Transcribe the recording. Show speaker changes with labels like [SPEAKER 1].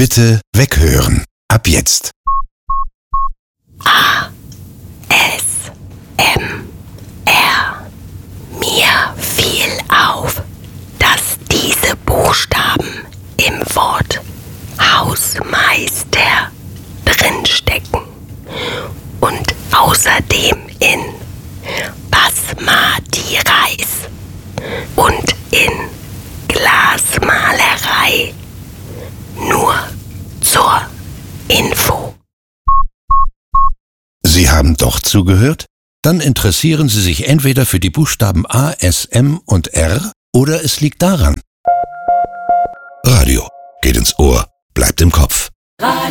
[SPEAKER 1] Bitte weghören. Ab jetzt.
[SPEAKER 2] ASMR. Mir fiel auf, dass diese Buchstaben im Wort Hausmeister drinstecken und außerdem in Basmati Reis und in Glasmalerei. Nur zur Info.
[SPEAKER 1] Sie haben doch zugehört? Dann interessieren Sie sich entweder für die Buchstaben A, S, M und R oder es liegt daran. Radio geht ins Ohr, bleibt im Kopf.